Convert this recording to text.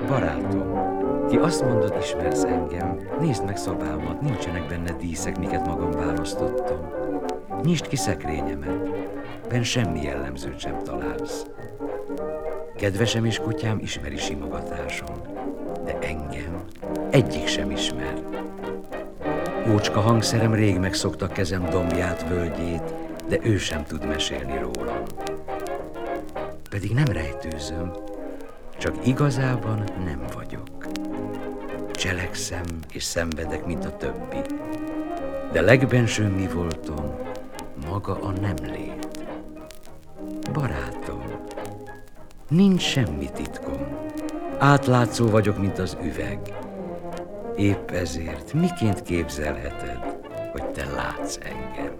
Barátom, ki azt mondod, ismersz engem, nézd meg szobámat, nincsenek benne díszek, miket magam választottam. Nyisd ki szekrényemet, benn semmi jellemzőt sem találsz. Kedvesem és kutyám ismeri simogatásom, de engem egyik sem ismer. Ócska hangszerem rég megszokta kezem dombját, völgyét, de ő sem tud mesélni rólam. Pedig nem rejtőzöm, csak igazában nem vagyok. Cselekszem és szenvedek, mint a többi, de legbensőbb mi voltom, maga a nem lét. Barátom, nincs semmi titkom, átlátszó vagyok, mint az üveg. Épp ezért miként képzelheted, hogy te látsz engem?